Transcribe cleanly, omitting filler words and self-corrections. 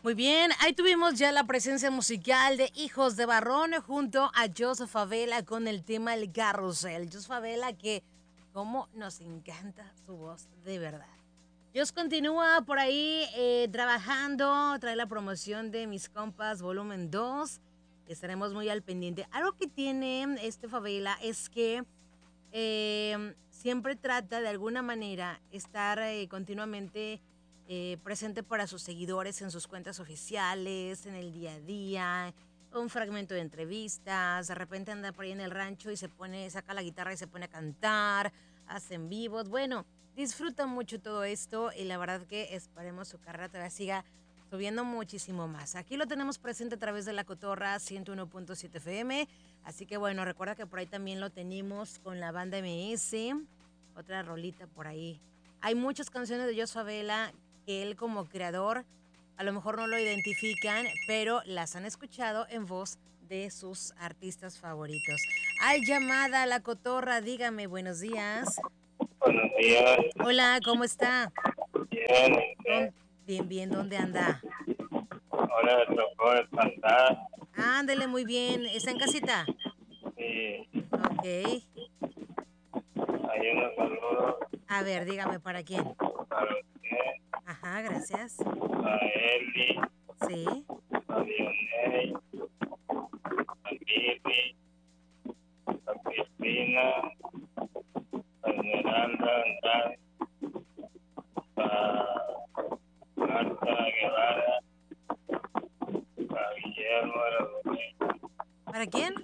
Muy bien, ahí tuvimos ya la presencia musical de Hijos de Barrón junto a Jos Favela con el tema El Carrusel. Jos Favela que, como nos encanta su voz de verdad. Jos continúa por ahí trabajando, trae la promoción de Mis Compas Volumen 2. Estaremos muy al pendiente. Algo que tiene este Favela es que siempre trata de alguna manera estar continuamente presente para sus seguidores en sus cuentas oficiales, en el día a día, un fragmento de entrevistas, de repente anda por ahí en el rancho y se pone, saca la guitarra y se pone a cantar, hacen vivos, bueno, disfruta mucho todo esto y la verdad que esperemos su carrera todavía siga subiendo muchísimo más. Aquí lo tenemos presente a través de la Cotorra 101.7 FM. Así que bueno, recuerda que por ahí también lo tenemos con la banda MS. Otra rolita por ahí. Hay muchas canciones de Jos Favela que él como creador a lo mejor no lo identifican, pero las han escuchado en voz de sus artistas favoritos. Hay llamada a la Cotorra, dígame, buenos días. Buenos días. Hola, ¿cómo está? Bien, Bien, bien, ¿dónde anda? ahora me tocó descansar Ándele muy bien, ¿está en casita? y Ok. hay unos saludos A ver, dígame para quién. para usted, Ajá, gracias. a Eli, Sí. a Dionel, a Vivi, a Cristina, a Esmeralda Andrade, a Marta Guevara, a Guillermo Aragonés, ¿Para quién?